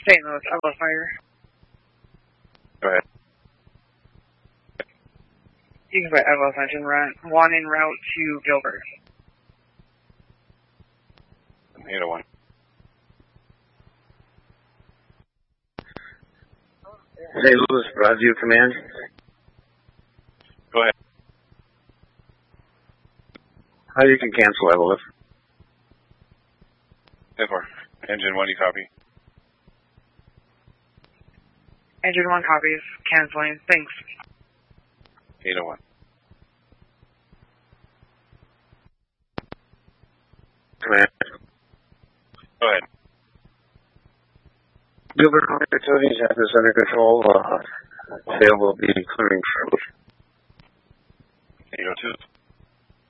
St. Louis, Echo Fire. Go ahead. You can put Echo engine run 1 en route to Gilbert. 801. St. Louis, Broadview Command. Go ahead. You can cancel, I believe. 10-4. Engine 1, you copy? Engine 1 copies. Canceling. Thanks. 801. Command. Go ahead. Gilbert, utilities have this under control. Sail will be clearing shortly.